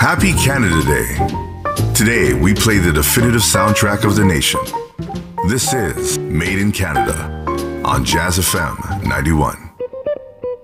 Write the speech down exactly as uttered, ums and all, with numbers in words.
Happy Canada Day. Today, we play the definitive soundtrack of the nation. This is Made in Canada on Jazz F M ninety-one.